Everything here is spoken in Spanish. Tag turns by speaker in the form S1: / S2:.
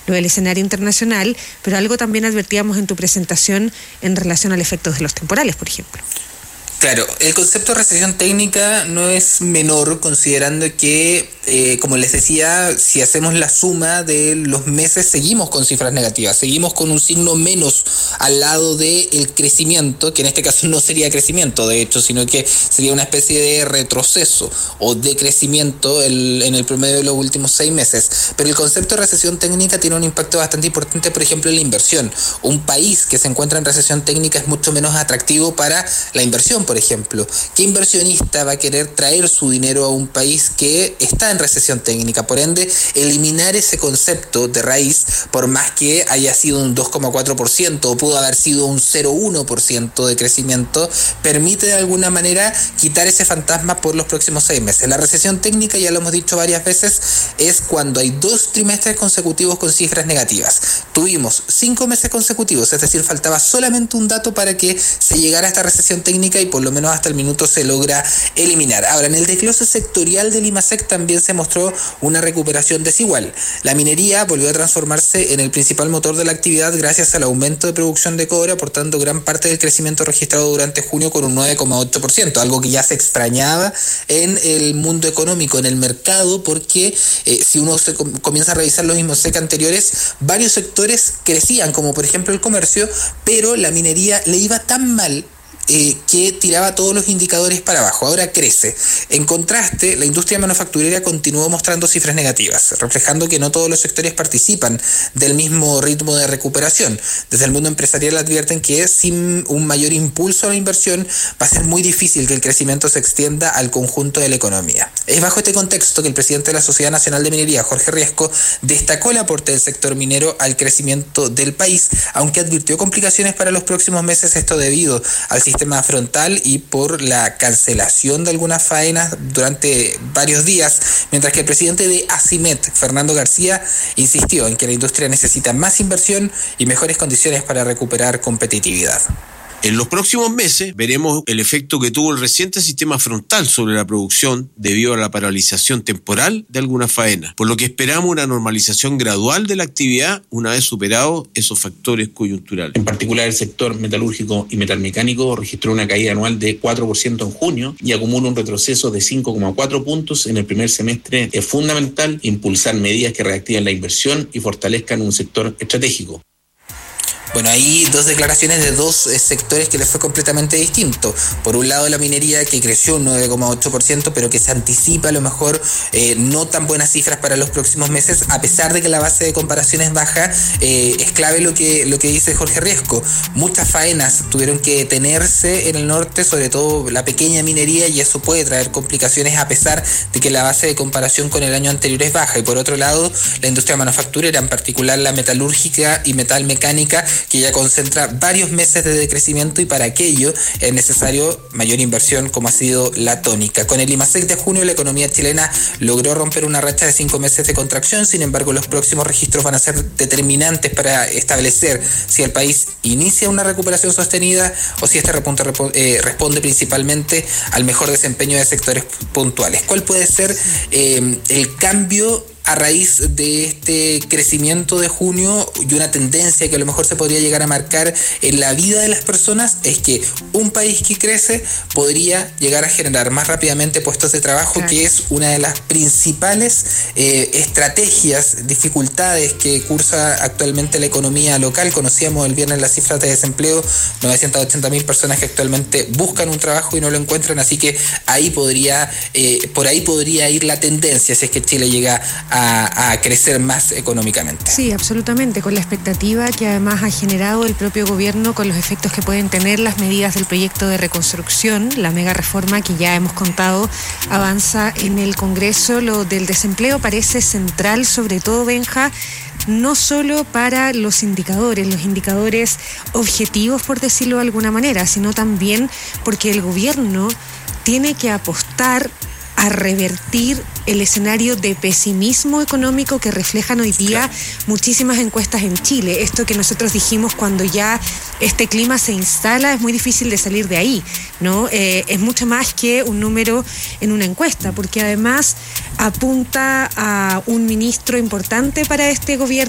S1: lo del escenario internacional, pero algo también advertíamos en tu presentación en relación al efecto de los temporales, por ejemplo.
S2: Claro, el concepto de recesión técnica no es menor, considerando que, como les decía, si hacemos la suma de los meses, seguimos con cifras negativas, seguimos con un signo menos al lado del crecimiento, que en este caso no sería crecimiento, de hecho, sino que sería una especie de retroceso o decrecimiento en el promedio de los últimos 6 meses. Pero el concepto de recesión técnica tiene un impacto bastante importante, por ejemplo, en la inversión. Un país que se encuentra en recesión técnica es mucho menos atractivo para la inversión. Por ejemplo, ¿qué inversionista va a querer traer su dinero a un país que está en recesión técnica? Por ende, eliminar ese concepto de raíz, por más que haya sido un 2,4% o pudo haber sido un 0,1% de crecimiento, permite de alguna manera quitar ese fantasma por los próximos 6 meses. La recesión técnica, ya lo hemos dicho varias veces, es cuando hay 2 trimestres consecutivos con cifras negativas. Tuvimos 5 meses consecutivos, es decir, faltaba solamente un dato para que se llegara a esta recesión técnica y por lo menos hasta el minuto se logra eliminar. Ahora, en el desglose sectorial del IMASEC también se mostró una recuperación desigual. La minería volvió a transformarse en el principal motor de la actividad gracias al aumento de producción de cobre, aportando gran parte del crecimiento registrado durante junio con un 9,8%, algo que ya se extrañaba en el mundo económico, en el mercado, porque si uno comienza a revisar los IMASEC anteriores, varios sectores crecían, como por ejemplo el comercio, pero la minería le iba tan mal que tiraba todos los indicadores para abajo. Ahora crece. En contraste, la industria manufacturera continuó mostrando cifras negativas, reflejando que no todos los sectores participan del mismo ritmo de recuperación. Desde el mundo empresarial advierten que sin un mayor impulso a la inversión va a ser muy difícil que el crecimiento se extienda al conjunto de la economía. Es bajo este contexto que el presidente de la Sociedad Nacional de Minería, Jorge Riesco, destacó el aporte del sector minero al crecimiento del país, aunque advirtió complicaciones para los próximos meses, esto debido al sistema frontal y por la cancelación de algunas faenas durante varios días, mientras que el presidente de ACIMET, Fernando García, insistió en que la industria necesita más inversión y mejores condiciones para recuperar competitividad.
S3: En los próximos meses veremos el efecto que tuvo el reciente sistema frontal sobre la producción debido a la paralización temporal de algunas faenas, por lo que esperamos una normalización gradual de la actividad una vez superados esos factores coyunturales.
S4: En particular, el sector metalúrgico y metalmecánico registró una caída anual de 4% en junio y acumula un retroceso de 5,4 puntos en el primer semestre. Es fundamental impulsar medidas que reactiven la inversión y fortalezcan un sector estratégico.
S2: Bueno, hay 2 declaraciones de 2 sectores que les fue completamente distinto. Por un lado, la minería, que creció un 9,8%, pero que se anticipa a lo mejor no tan buenas cifras para los próximos meses, a pesar de que la base de comparación es baja. Es clave lo que dice Jorge Riesco. Muchas faenas tuvieron que detenerse en el norte, sobre todo la pequeña minería, y eso puede traer complicaciones a pesar de que la base de comparación con el año anterior es baja. Y por otro lado, la industria manufacturera, en particular la metalúrgica y metalmecánica, que ya concentra varios meses de decrecimiento, y para aquello es necesario mayor inversión, como ha sido la tónica. Con el IMASEC de junio, la economía chilena logró romper una racha de 5 meses de contracción. Sin embargo, los próximos registros van a ser determinantes para establecer si el país inicia una recuperación sostenida o si este repunte responde principalmente al mejor desempeño de sectores puntuales. ¿Cuál puede ser el cambio a raíz de este crecimiento de junio y una tendencia que a lo mejor se podría llegar a marcar en la vida de las personas? Es que un país que crece podría llegar a generar más rápidamente puestos de trabajo, claro, que es una de las principales estrategias, dificultades que cursa actualmente la economía local. Conocíamos el viernes las cifras de desempleo, 980.000 personas que actualmente buscan un trabajo y no lo encuentran, así que por ahí podría ir la tendencia si es que Chile llega a crecer más económicamente.
S1: Sí, absolutamente, con la expectativa que además ha generado el propio gobierno con los efectos que pueden tener las medidas del proyecto de reconstrucción, la mega reforma que ya hemos contado avanza en el Congreso. Lo del desempleo parece central, sobre todo, Benja, no solo para los indicadores objetivos, por decirlo de alguna manera, sino también porque el gobierno tiene que apostar a revertir el escenario de pesimismo económico que reflejan hoy día muchísimas encuestas en Chile. Esto que nosotros dijimos, cuando ya este clima se instala, es muy difícil de salir de ahí, ¿no? Es mucho más que un número en una encuesta, porque además apunta a un ministro importante para este gobierno,